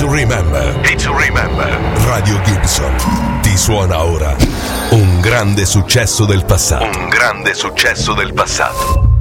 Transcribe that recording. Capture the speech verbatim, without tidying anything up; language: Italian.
to remember. Hit to remember. Radio Gibson ti suona ora un grande successo del passato. Un grande successo del passato.